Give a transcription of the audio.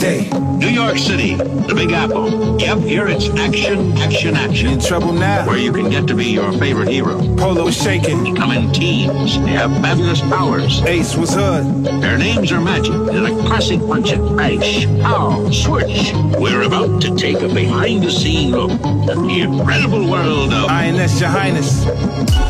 Day. New York City, the Big Apple. Yep, here it's action, action, action. In trouble now? Where you can get to be your favorite hero. Polo is shaking. Come in teams. They have fabulous powers. Ace was hood. Their names are magic. They're like classic punch it. Bash, pow, switch. We're about to take a behind-the-scene look at the incredible world of INS, Your Highness.